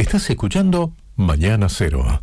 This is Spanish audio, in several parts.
Estás escuchando Mañana Cero.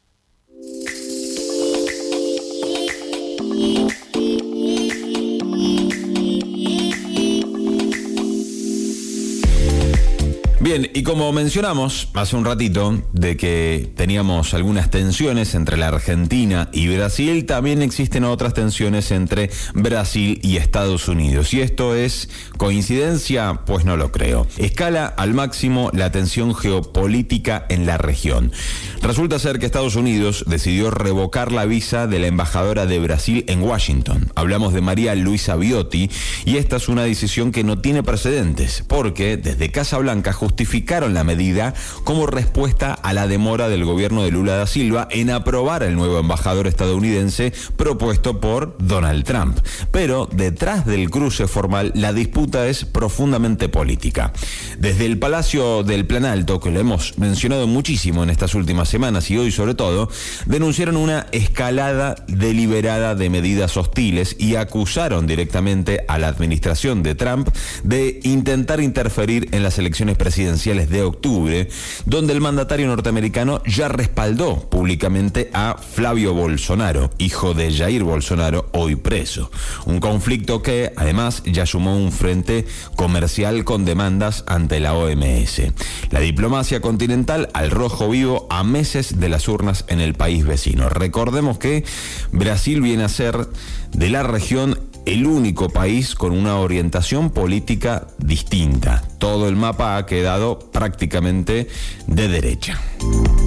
Bien, y como mencionamos hace un ratito de que teníamos algunas tensiones entre la Argentina y Brasil, también existen otras tensiones entre Brasil y Estados Unidos. ¿Y esto es coincidencia? Pues no lo creo. Escala al máximo la tensión geopolítica en la región. Resulta ser que Estados Unidos decidió revocar la visa de la embajadora de Brasil en Washington. Hablamos de María Luisa Biotti, y esta es una decisión que no tiene precedentes, porque desde Casa Blanca justificaron la medida como respuesta a la demora del gobierno de Lula da Silva en aprobar el nuevo embajador estadounidense propuesto por Donald Trump. Pero detrás del cruce formal, la disputa es profundamente política. Desde el Palacio del Planalto, que lo hemos mencionado muchísimo en estas últimas semanas y hoy sobre todo, denunciaron una escalada deliberada de medidas hostiles y acusaron directamente a la administración de Trump de intentar interferir en las elecciones presidenciales de octubre, donde el mandatario norteamericano ya respaldó públicamente a Flavio Bolsonaro, hijo de Jair Bolsonaro, hoy preso. Un conflicto que además ya sumó un frente comercial con demandas ante la OMS. La diplomacia continental al rojo vivo a meses de las urnas en el país vecino. Recordemos que Brasil viene a ser de la región el único país con una orientación política distinta. Todo el mapa ha quedado prácticamente de derecha.